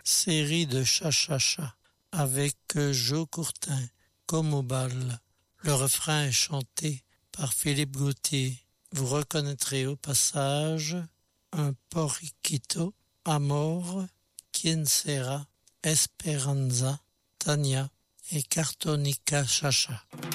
série de cha-cha-cha avec Joe Courtin, comme au bal. Le refrain est chanté par Philippe Gauthier. Vous reconnaîtrez au passage un Porriquito, Amor, Quien Sera, Esperanza, Tania et Cartonica Chacha.